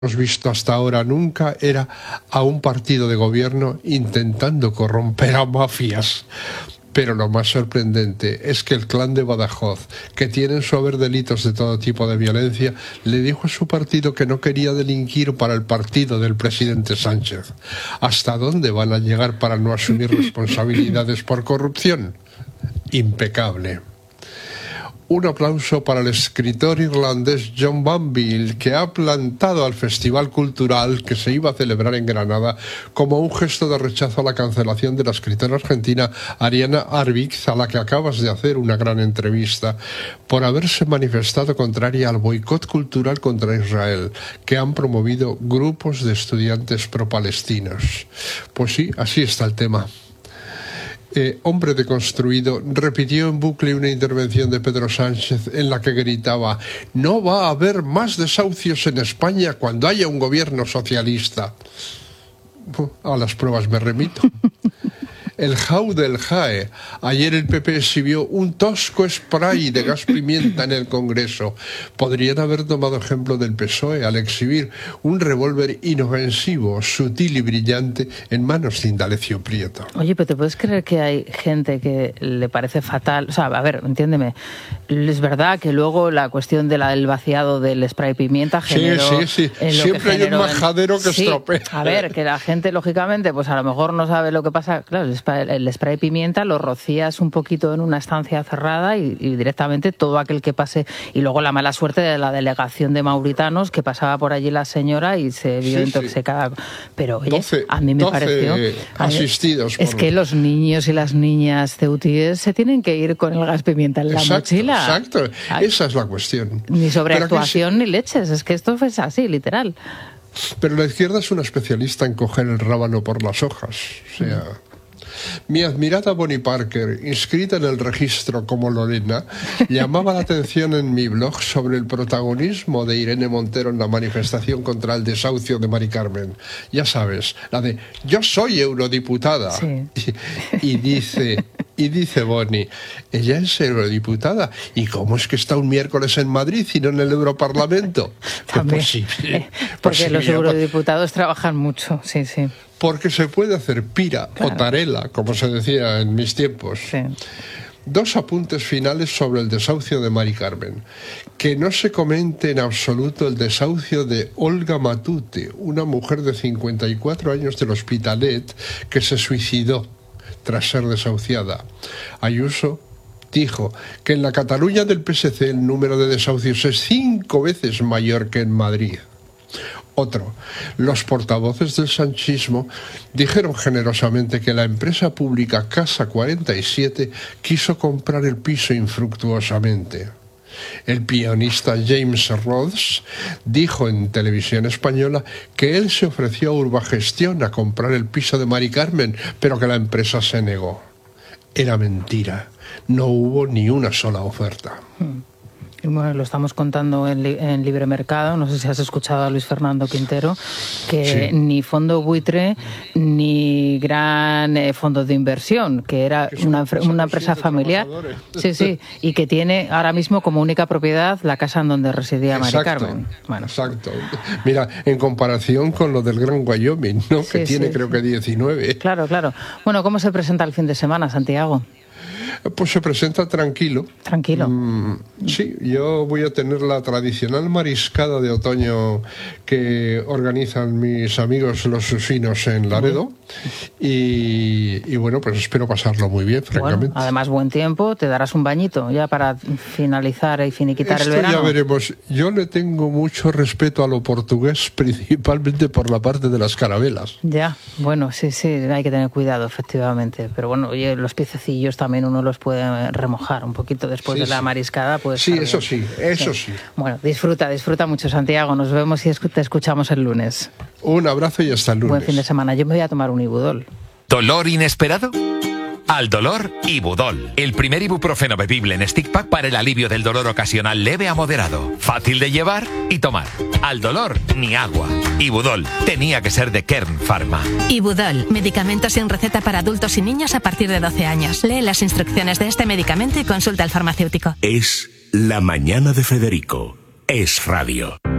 hemos visto hasta ahora nunca era a un partido de gobierno intentando corromper a mafias. Pero lo más sorprendente es que el clan de Badajoz, que tiene en su haber delitos de todo tipo de violencia, le dijo a su partido que no quería delinquir para el partido del presidente Sánchez. ¿Hasta dónde van a llegar para no asumir responsabilidades por corrupción? Impecable. Un aplauso para el escritor irlandés John Banville, que ha plantado al Festival Cultural que se iba a celebrar en Granada como un gesto de rechazo a la cancelación de la escritora argentina Ariana Arbitz, a la que acabas de hacer una gran entrevista, por haberse manifestado contraria al boicot cultural contra Israel que han promovido grupos de estudiantes pro-palestinos. Pues sí, así está el tema. Hombre deconstruido repitió en bucle una intervención de Pedro Sánchez en la que gritaba: no va a haber más desahucios en España cuando haya un gobierno socialista. A las pruebas me remito. El JAU del JAE. Ayer el PP exhibió un tosco spray de gas pimienta en el Congreso. Podrían haber tomado ejemplo del PSOE al exhibir un revólver inofensivo, sutil y brillante en manos de Indalecio Prieto. Oye, pero ¿te puedes creer que hay gente que le parece fatal? O sea, a ver, entiéndeme. Es verdad que luego la cuestión del vaciado del spray pimienta generó... Sí. Siempre hay un majadero que estropea. A ver, que la gente, lógicamente, pues a lo mejor no sabe lo que pasa. Claro, el spray pimienta lo rocías un poquito en una estancia cerrada y directamente todo aquel que pase. Y luego la mala suerte de la delegación de mauritanos, que pasaba por allí la señora y se vio intoxicada. Pero oye, a mí me pareció... asistidos. Es que los niños y las niñas ceutíes se tienen que ir con el gas pimienta en la mochila. Exacto, esa es la cuestión. Ni sobreactuación ni leches, es que esto es así, literal. Pero la izquierda es una especialista en coger el rábano por las hojas, o sea... Mi admirada Bonnie Parker, inscrita en el registro como Lorena, llamaba la atención en mi blog sobre el protagonismo de Irene Montero en la manifestación contra el desahucio de Mari Carmen. Ya sabes, la de yo soy eurodiputada. Sí. Y dice Bonnie, ella es eurodiputada. ¿Y cómo es que está un miércoles en Madrid y no en el Europarlamento? También. Porque los eurodiputados trabajan mucho, sí. Porque se puede hacer pira o tarela, como se decía en mis tiempos. Sí. Dos apuntes finales sobre el desahucio de Mari Carmen. Que no se comente en absoluto el desahucio de Olga Matute, una mujer de 54 años del Hospitalet que se suicidó tras ser desahuciada. Ayuso dijo que en la Cataluña del PSC el número de desahucios es 5 veces mayor que en Madrid. Otro, los portavoces del sanchismo dijeron generosamente que la empresa pública Casa 47 quiso comprar el piso infructuosamente. El pianista James Rhodes dijo en Televisión Española que él se ofreció a Urbagestión a comprar el piso de Mari Carmen, pero que la empresa se negó. Era mentira, no hubo ni una sola oferta. Bueno, lo estamos contando en Libre Mercado. No sé si has escuchado a Luis Fernando Quintero, que sí. Ni fondo buitre ni gran fondo de inversión, que era una empresa familiar. Sí, y que tiene ahora mismo como única propiedad la casa en donde residía Mari Carmen. Bueno. Exacto. Mira, en comparación con lo del Gran Wyoming, ¿no? Que tiene creo que 19. Claro. Bueno, ¿cómo se presenta el fin de semana, Santiago? Pues se presenta tranquilo. ¿Tranquilo? Sí, yo voy a tener la tradicional mariscada de otoño que organizan mis amigos los susinos en Laredo. Y bueno, pues espero pasarlo muy bien, francamente. Bueno, además, buen tiempo, te darás un bañito ya para finalizar y finiquitar el verano. Ya veremos. Yo le tengo mucho respeto a lo portugués, principalmente por la parte de las carabelas. Ya, bueno, sí, hay que tener cuidado, efectivamente. Pero bueno, oye, los piececillos también uno los puede remojar un poquito después de la mariscada. Sí, eso sí. Bueno, disfruta mucho, Santiago. Nos vemos y te escuchamos el lunes. Un abrazo y hasta el lunes. Buen fin de semana. Yo me voy a tomar un Ibudol. ¿Dolor inesperado? Al dolor, Ibudol. El primer ibuprofeno bebible en stick pack para el alivio del dolor ocasional leve a moderado. Fácil de llevar y tomar. Al dolor, ni agua. Ibudol. Tenía que ser de Kern Pharma. Ibudol. Medicamento sin receta para adultos y niños a partir de 12 años. Lee las instrucciones de este medicamento y consulta al farmacéutico. Es La Mañana de Federico. Es radio.